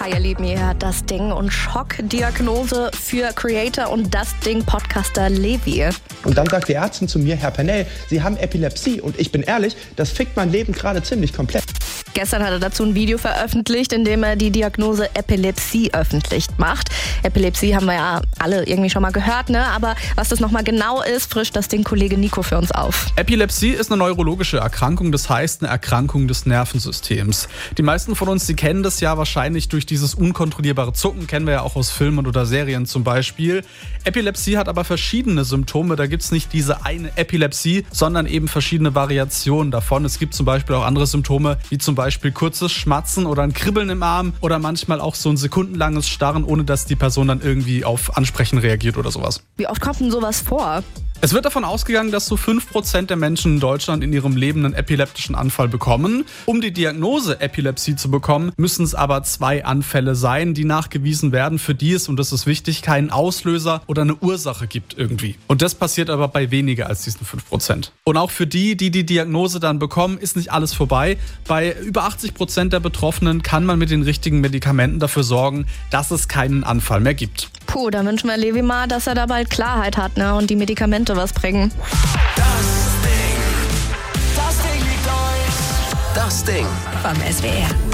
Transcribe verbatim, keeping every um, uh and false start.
Hi ihr Lieben, ihr hört das Ding und Schockdiagnose für Creator und das Ding Podcaster Levi. Und dann sagt die Ärztin zu mir, Herr Pennell, Sie haben Epilepsie. Und ich bin ehrlich, das fickt mein Leben gerade ziemlich komplett. Gestern hat er dazu ein Video veröffentlicht, in dem er die Diagnose Epilepsie öffentlich macht. Epilepsie haben wir ja alle irgendwie schon mal gehört, ne? Aber was das nochmal genau ist, frischt das den Kollege Nico für uns auf. Epilepsie ist eine neurologische Erkrankung, das heißt eine Erkrankung des Nervensystems. Die meisten von uns, die kennen das ja wahrscheinlich durch dieses unkontrollierbare Zucken, kennen wir ja auch aus Filmen oder Serien zum Beispiel. Epilepsie hat aber verschiedene Symptome, da gibt es nicht diese eine Epilepsie, sondern eben verschiedene Variationen davon. Es gibt zum Beispiel auch andere Symptome, wie zum Beispiel kurzes Schmatzen oder ein Kribbeln im Arm oder manchmal auch so ein sekundenlanges Starren, ohne dass die Person dann irgendwie auf Ansprechen reagiert oder sowas. Wie oft kommt denn sowas vor? Es wird davon ausgegangen, dass so fünf Prozent der Menschen in Deutschland in ihrem Leben einen epileptischen Anfall bekommen. Um die Diagnose Epilepsie zu bekommen, müssen es aber zwei Anfälle sein, die nachgewiesen werden, für die es, und das ist wichtig, keinen Auslöser oder eine Ursache gibt irgendwie. Und das passiert aber bei weniger als diesen fünf Prozent. Und auch für die, die die Diagnose dann bekommen, ist nicht alles vorbei. Bei über achtzig Prozent der Betroffenen kann man mit den richtigen Medikamenten dafür sorgen, dass es keinen Anfall mehr gibt. Puh, da wünschen wir Levi mal, dass er da bald Klarheit hat, ne? Und die Medikamente was bringen. Das Ding, das Ding liegt euch. Das Ding Vom S W R.